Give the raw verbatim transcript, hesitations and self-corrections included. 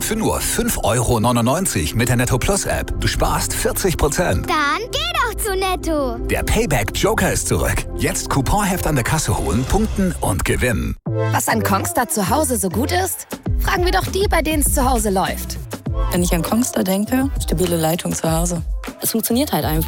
Für nur fünf Euro neunundneunzig mit der Netto Plus App. Du sparst vierzig Prozent. Dann geh doch zu Netto. Der Payback Joker ist zurück. Jetzt Couponheft an der Kasse holen, punkten und gewinnen. Was an Kongstar zu Hause so gut ist? Fragen wir doch die, bei denen es zu Hause läuft. Wenn ich an Kongstar denke, stabile Leitung zu Hause. Es funktioniert halt einfach.